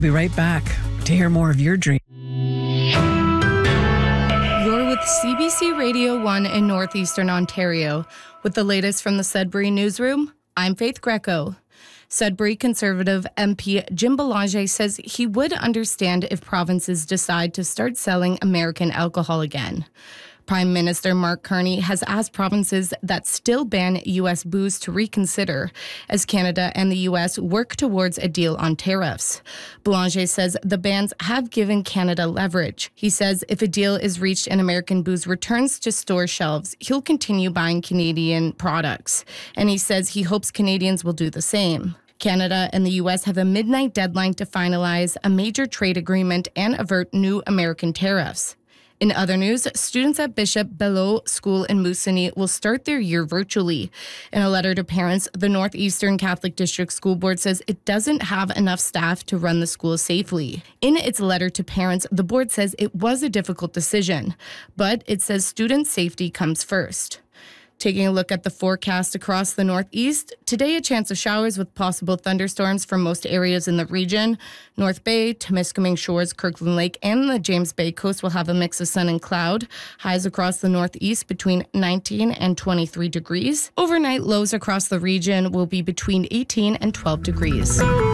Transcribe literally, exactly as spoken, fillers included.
Be right back to hear more of your dream. You're with C B C Radio one in Northeastern Ontario. With the latest from the Sudbury newsroom, I'm Faith Greco. Sudbury Conservative M P Jim Belanger says he would understand if provinces decide to start selling American alcohol again. Prime Minister Mark Carney has asked provinces that still ban U S booze to reconsider as Canada and the U S work towards a deal on tariffs. Belanger says the bans have given Canada leverage. He says if a deal is reached and American booze returns to store shelves, he'll continue buying Canadian products. And he says he hopes Canadians will do the same. Canada and the U S have a midnight deadline to finalize a major trade agreement and avert new American tariffs. In other news, students at Bishop Belleau School in Moosonee will start their year virtually. In a letter to parents, the Northeastern Catholic District School Board says it doesn't have enough staff to run the school safely. In its letter to parents, the board says it was a difficult decision, but it says student safety comes first. Taking a look at the forecast across the Northeast, today a chance of showers with possible thunderstorms for most areas in the region. North Bay, Temiskaming Shores, Kirkland Lake, and the James Bay coast will have a mix of sun and cloud. Highs across the Northeast between nineteen and twenty-three degrees. Overnight lows across the region will be between eighteen and twelve degrees.